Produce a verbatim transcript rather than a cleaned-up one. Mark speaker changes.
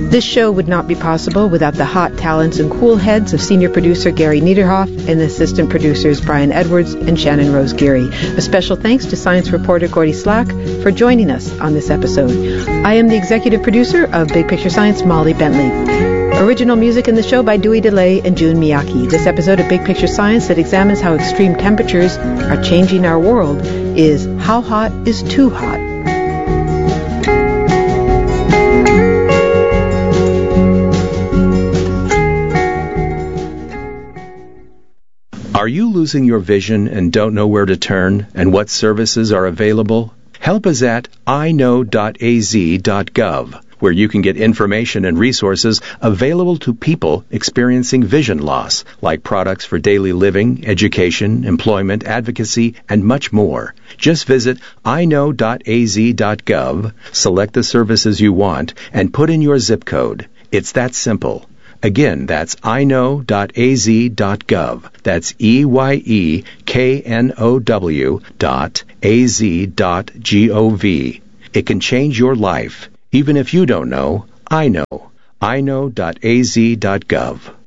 Speaker 1: This show would not be possible without the hot talents and cool heads of senior producer Gary Niederhoff and assistant producers Brian Edwards and Shannon Rose Geary. A special thanks to science reporter Gordy Slack for joining us on this episode. I am the executive producer of Big Picture Science, Molly Bentley. Original music in the show by Dewey DeLay and June Miyake. This episode of Big Picture Science that examines how extreme temperatures are changing our world is How Hot is Too Hot?
Speaker 2: Are you losing your vision and don't know where to turn and what services are available? Help us at i know dot a z dot gov, where you can get information and resources available to people experiencing vision loss, like products for daily living, education, employment, advocacy, and much more. Just visit i know dot a z dot gov, select the services you want, and put in your zip code. It's that simple. Again, that's i know dot a z dot gov. That's E Y E K N O W dot A Z dot G O V. It can change your life. Even if you don't know, I know. i know dot a z dot gov.